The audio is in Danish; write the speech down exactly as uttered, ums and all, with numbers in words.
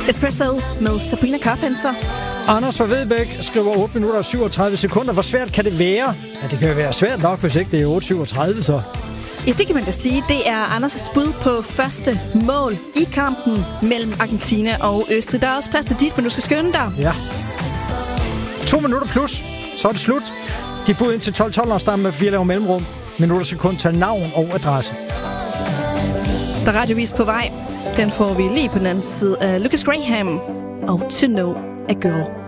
Espresso med Sabrina Carpenter. Anders fra Vedbæk skriver otte minutter og syvogtredive sekunder. Hvor svært kan det være? Ja, det kan jo være svært nok, hvis ikke det er otte syvogtredive, så. Ja, det kan man da sige. Det er Anders' bud på første mål i kampen mellem Argentina og Østrig. Der er også plads til dit, men du skal skynde dig. Ja. To minutter plus, så er det slut. Giv bud ind til tolv tolv, og start med fire laver mellemrum. Minutter sekund til navn og adresse. Der er radiovis på vej. Den får vi lige på den anden side af Lucas Graham og To Know a Girl.